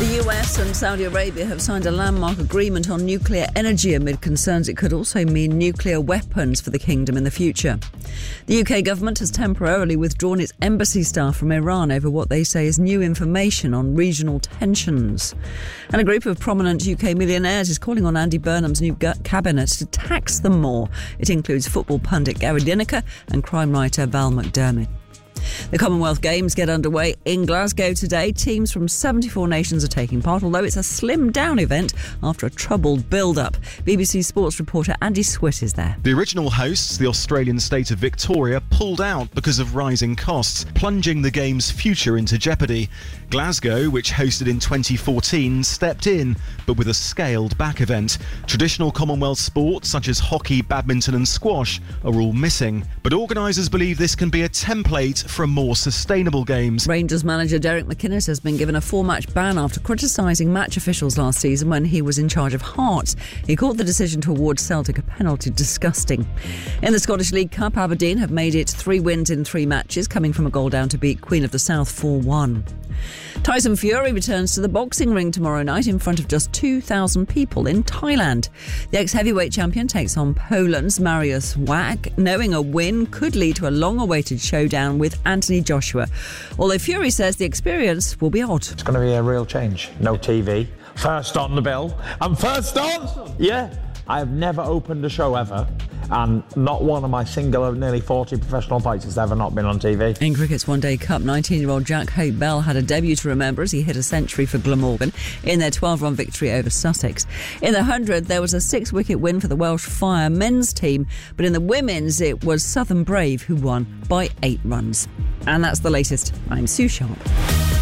The US and Saudi Arabia have signed a landmark agreement on nuclear energy amid concerns it could also mean nuclear weapons for the kingdom in the future. The UK government has temporarily withdrawn its embassy staff from Iran over what they say is new information on regional tensions. And a group of prominent UK millionaires is calling on Andy Burnham's new cabinet to tax them more. It includes football pundit Gary Lineker and crime writer Val McDermid. The Commonwealth Games get underway in Glasgow today. Teams from 74 nations are taking part, although it's a slimmed-down event after a troubled build-up. BBC Sports reporter Andy Switt is there. The original hosts, the Australian state of Victoria, pulled out because of rising costs, plunging the Games' future into jeopardy. Glasgow, which hosted in 2014, stepped in, but with a scaled-back event. Traditional Commonwealth sports, such as hockey, badminton and squash, are all missing. But organisers believe this can be a template for a more sustainable Games. Rangers manager Derek McInnes has been given a 4-match ban after criticising match officials last season when he was in charge of Hearts. He called the decision to award Celtic a penalty disgusting. In the Scottish League Cup, Aberdeen have made it 3 wins in 3 matches, coming from a goal down to beat Queen of the South 4-1. Tyson Fury returns to the boxing ring tomorrow night in front of just 2,000 people in Thailand. The ex-heavyweight champion takes on Poland's Mariusz Wach, knowing a win could lead to a long-awaited showdown with Anthony Joshua. Although Fury says the experience will be odd. It's going to be a real change. No TV. First on the bill. I'm first on! Yeah. I have never opened a show ever, and not one of my single of nearly 40 professional fights has ever not been on TV. In cricket's One Day Cup, 19-year-old Jack Hope Bell had a debut to remember as he hit a century for Glamorgan in their 12-run victory over Sussex. In the 100, there was a 6-wicket win for the Welsh Fire men's team, but in the women's, it was Southern Brave who won by 8 runs. And that's the latest. I'm Sue Sharp.